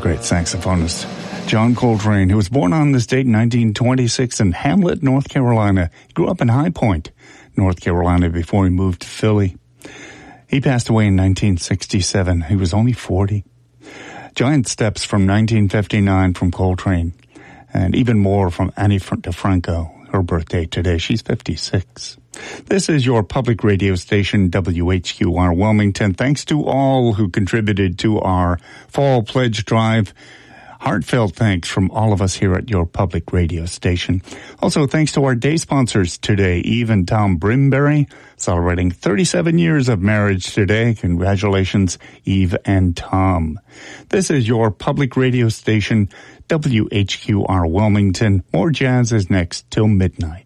great saxophonist John Coltrane, who was born on this date in 1926 in Hamlet, North Carolina. He grew up in High Point, North Carolina, before he moved to Philly. He passed away in 1967. He was only 40. Giant steps from 1959 from Coltrane, and even more from Annie DeFranco. Her birthday today. She's 56. This is your public radio station, WHQR Wilmington. Thanks to all who contributed to our fall pledge drive. Heartfelt thanks from all of us here at your public radio station. Also, thanks to our day sponsors today, Eve and Tom Brimberry, celebrating 37 years of marriage today. Congratulations, Eve and Tom. This is your public radio station, WHQR Wilmington. More jazz is next till midnight.